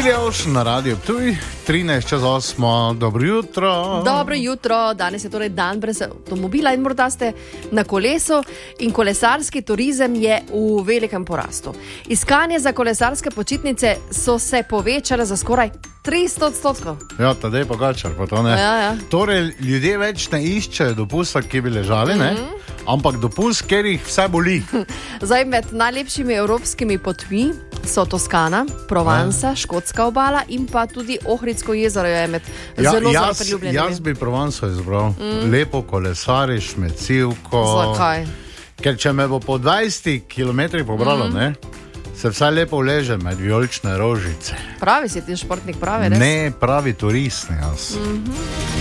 Biljoš na Radio Ptuj, 13:08, dobro jutro. Dobro jutro, danes je torej dan brez avtomobila in morda ste na kolesu in kolesarski turizem je v velikem porastu. Iskanje za kolesarske počitnice so se povečale za skoraj 300%. Ja, tadej pa gačar, pa to ne. Ja. Torej, ljudje več ne iščejo dopusta, ki bi ležali, ne? Ampak dopust, ker jih vse boli. Zdaj, med najlepšimi evropskimi potmi so Toskana, Provansa, Škotska obala in pa tudi Ohridsko jezero je med zelo priljubljenimi. Jaz bi Provanso izbral. Lepo kolesariš med Civko. Zakaj? Ker če me bo po 20 km pobralo, ne, se vsaj lepo leže med vijolične rožice. Pravi si ti športnik, pravi, res? Ne, pravi turist, jaz.